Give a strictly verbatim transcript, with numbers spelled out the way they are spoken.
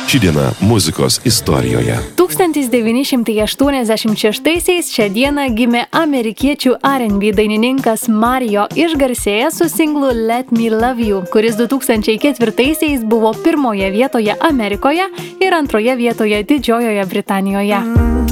Ši diena muzikos istorijoje. tūkstantis devyni šimtai aštuoniasdešimt šeštaisiais šią dieną gimė amerikiečių R and B dainininkas Mario, išgarsėjęs su singlu Let Me Love You, kuris du tūkstančiai ketvirtaisiais buvo pirmoje vietoje Amerikoje ir antroje vietoje Didžiojoje Britanijoje.